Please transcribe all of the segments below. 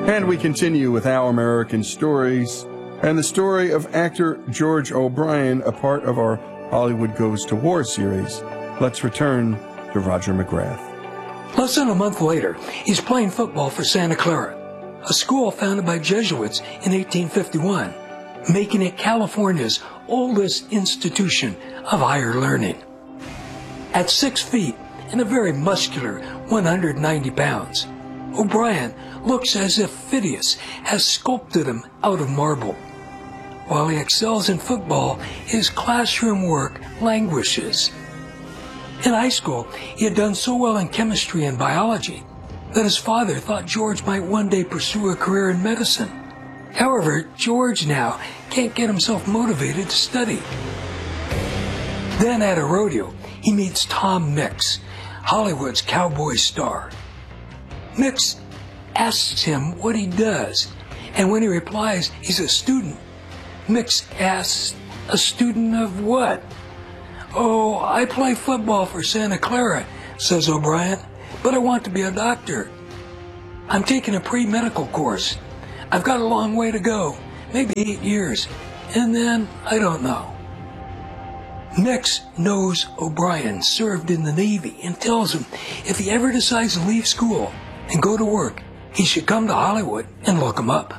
And we continue with Our American Stories and the story of actor George O'Brien, a part of our Hollywood Goes to War series. Let's return to Roger McGrath. Less than a month later, he's playing football for Santa Clara, a school founded by Jesuits in 1851, making it California's oldest institution of higher learning. At 6 feet and a very muscular 190 pounds, O'Brien looks as if Phidias has sculpted him out of marble. While he excels in football, his classroom work languishes. In high school, he had done so well in chemistry and biology that his father thought George might one day pursue a career in medicine. However, George now can't get himself motivated to study. Then at a rodeo, he meets Tom Mix, Hollywood's cowboy star. Mix asks him what he does, and when he replies he's a student, Mix asks, "A student of what?" "Oh, I play football for Santa Clara," says O'Brien, "but I want to be a doctor. I'm taking a pre-medical course. I've got a long way to go, maybe 8 years, and then I don't know." Mix knows O'Brien served in the Navy and tells him if he ever decides to leave school and go to work, he should come to Hollywood and look him up.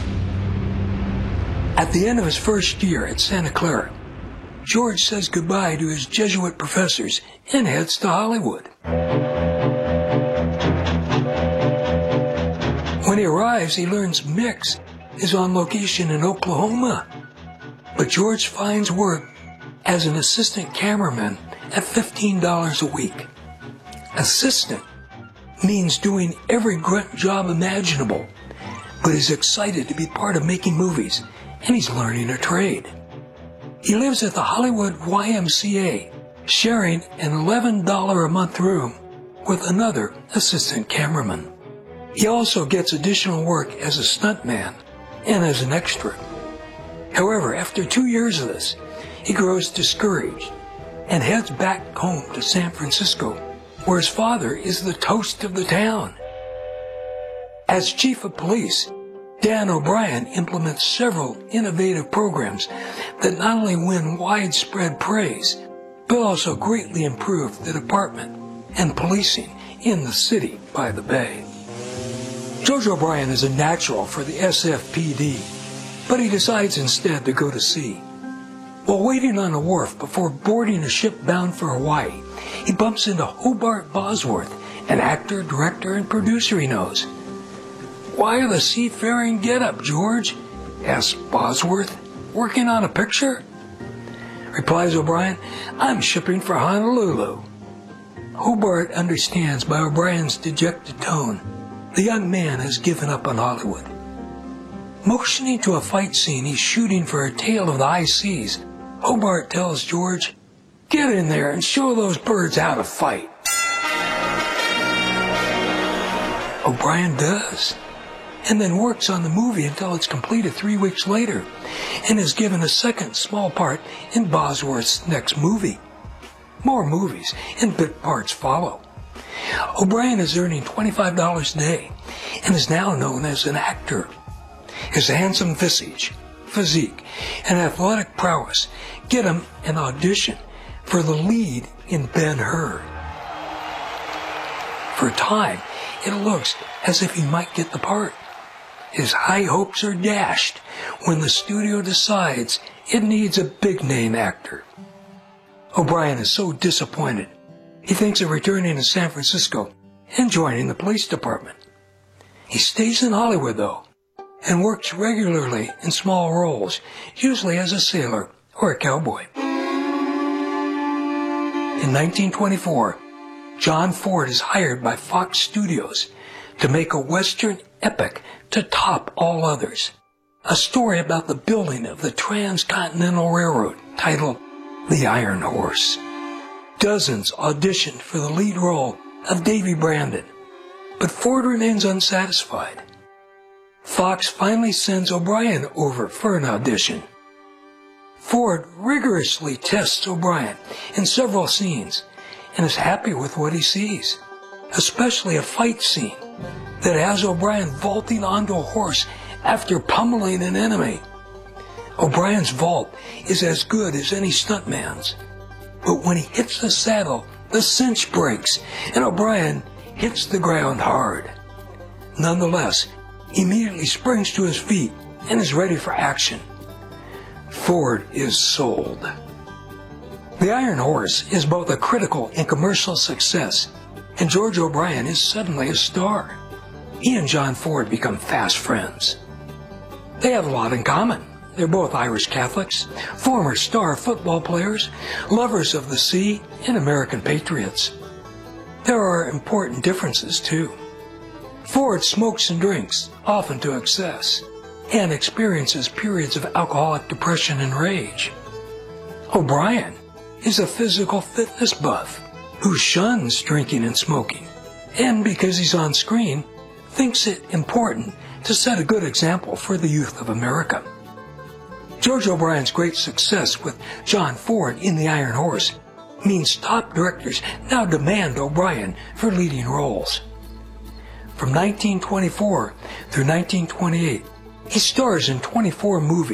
At the end of his first year at Santa Clara, George says goodbye to his Jesuit professors and heads to Hollywood. When he arrives, he learns Mix is on location in Oklahoma. But George finds work as an assistant cameraman at $15 a week. Assistant means doing every grunt job imaginable, but he's excited to be part of making movies, and he's learning a trade. He lives at the Hollywood YMCA, sharing an $11 a month room with another assistant cameraman. He also gets additional work as a stuntman and as an extra. However, after 2 years of this, he grows discouraged and heads back home to San Francisco, where his father is the toast of the town. As chief of police, Dan O'Brien implements several innovative programs that not only win widespread praise, but also greatly improve the department and policing in the city by the bay. George O'Brien is a natural for the SFPD, but he decides instead to go to sea. While waiting on a wharf before boarding a ship bound for Hawaii, he bumps into Hobart Bosworth, an actor, director, and producer he knows. "Why the seafaring get-up, George?" asks Bosworth. "Working on a picture?" Replies O'Brien, "I'm shipping for Honolulu." Hobart understands by O'Brien's dejected tone the young man has given up on Hollywood. Motioning to a fight scene he's shooting for A Tale of the High Seas, Hobart tells George, "Get in there and show those birds how to fight." O'Brien does, and then works on the movie until it's completed 3 weeks later, and is given a second small part in Bosworth's next movie. More movies and bit parts follow. O'Brien is earning $25 a day and is now known as an actor. His handsome physique, and athletic prowess get him an audition for the lead in Ben-Hur. For a time, it looks as if he might get the part. His high hopes are dashed when the studio decides it needs a big-name actor. O'Brien is so disappointed, he thinks of returning to San Francisco and joining the police department. He stays in Hollywood, though, and works regularly in small roles, usually as a sailor or a cowboy. In 1924, John Ford is hired by Fox Studios to make a Western epic to top all others, a story about the building of the Transcontinental Railroad titled The Iron Horse. Dozens auditioned for the lead role of Davy Brandon, but Ford remains unsatisfied. Fox finally sends O'Brien over for an audition. Ford rigorously tests O'Brien in several scenes and is happy with what he sees, especially a fight scene that has O'Brien vaulting onto a horse after pummeling an enemy. O'Brien's vault is as good as any stuntman's, but when he hits the saddle, the cinch breaks, and O'Brien hits the ground hard. Nonetheless, he immediately springs to his feet and is ready for action. Ford is sold. The Iron Horse is both a critical and commercial success, and George O'Brien is suddenly a star. He and John Ford become fast friends. They have a lot in common. They're both Irish Catholics, former star football players, lovers of the sea, and American patriots. There are important differences, too. Ford smokes and drinks, often to excess, and experiences periods of alcoholic depression and rage. O'Brien is a physical fitness buff who shuns drinking and smoking, and because he's on screen, thinks it important to set a good example for the youth of America. George O'Brien's great success with John Ford in The Iron Horse means top directors now demand O'Brien for leading roles. From 1924 through 1928, he stars in 24 movies.